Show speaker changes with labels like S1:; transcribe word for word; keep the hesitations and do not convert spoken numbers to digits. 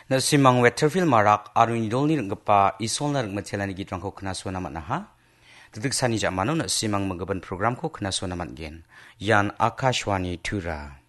S1: Na simang Weatherfield marak arun idol ni ngapa isol na rengmachelani gitrang ko kena suana mat naha. Tetik sani jak mano na simang menggaban program ko kena suana mat gen. Yan Akashwani Tura.